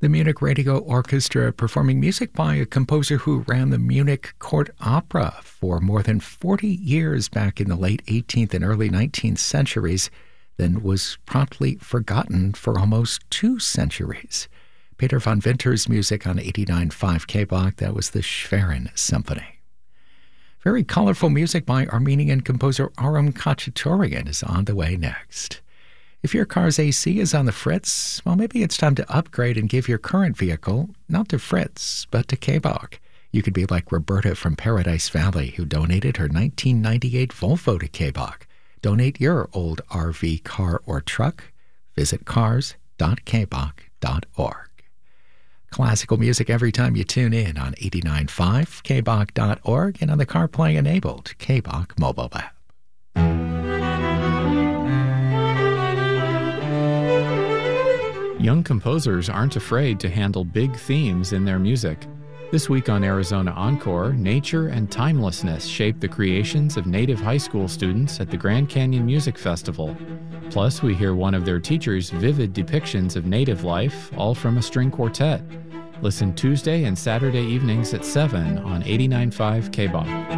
The Munich Radio Orchestra performing music by a composer who ran the Munich Court Opera for more than 40 years back in the late 18th and early 19th centuries, then was promptly forgotten for almost 2 centuries. Peter von Winter's music on 89.5 KBach, that was the Schwerin Symphony. Very colorful music by Armenian composer Aram Khachaturian is on the way next. If your car's AC is on the fritz, well, maybe it's time to upgrade and give your current vehicle not to Fritz, but to KBach. You could be like Roberta from Paradise Valley, who donated her 1998 Volvo to KBach. Donate your old RV, car, or truck. Visit cars.kbach.org. Classical music every time you tune in on 89.5, kbach.org, and on the CarPlay-enabled KBach mobile app. Young composers aren't afraid to handle big themes in their music. This week on Arizona Encore, nature and timelessness shape the creations of Native high school students at the Grand Canyon Music Festival. Plus, we hear one of their teachers' vivid depictions of Native life, all from a string quartet. Listen Tuesday and Saturday evenings at 7 on 89.5 KBach.